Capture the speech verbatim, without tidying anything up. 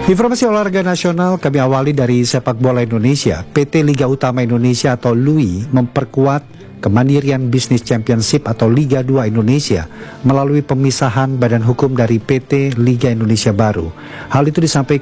Informasi olahraga nasional kami awali dari sepak bola Indonesia. P T Liga Utama Indonesia atau L U I memperkuat Kemandirian Business Championship atau Liga dua Indonesia melalui pemisahan badan hukum dari P T Liga Indonesia Baru. Hal itu disampaikan